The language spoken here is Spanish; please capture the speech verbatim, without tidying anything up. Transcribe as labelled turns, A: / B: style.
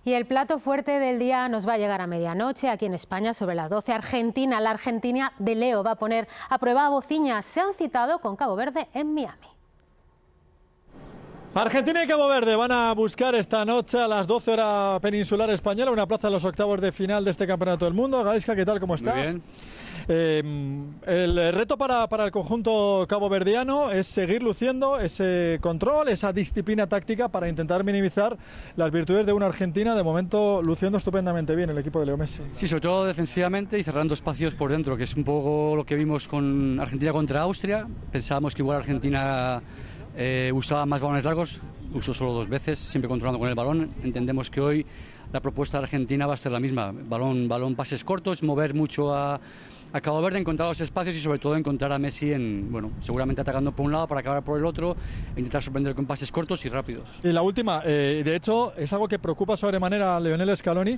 A: Y el plato fuerte del día nos va a llegar a medianoche aquí en España, sobre las doce. Argentina, la Argentina de Leo va a poner a prueba a Bociña. Se han citado con Cabo Verde en Miami.
B: Argentina y Cabo Verde van a buscar esta noche a las doce hora peninsular española una plaza en los octavos de final de este Campeonato del Mundo. Gaisca, ¿qué tal? ¿Cómo estás?
C: Muy bien.
B: Eh, el reto para, para el conjunto caboverdiano es seguir luciendo ese control, esa disciplina táctica para intentar minimizar las virtudes de una Argentina de momento luciendo estupendamente bien el equipo de Leo Messi.
C: Sí, sobre todo defensivamente y cerrando espacios por dentro, que es un poco lo que vimos con Argentina contra Austria. Pensábamos que igual Argentina eh, usaba más balones largos, usó solo dos veces, siempre controlando con el balón. Entendemos que hoy la propuesta de Argentina va a ser la misma, balón, balón, pases cortos, mover mucho a a Cabo Verde, encontrar los espacios y sobre todo encontrar a Messi en, bueno, seguramente atacando por un lado para acabar por el otro e intentar sorprender con pases cortos y rápidos.
B: Y la última, eh, de hecho, es algo que preocupa sobremanera a Lionel Scaloni,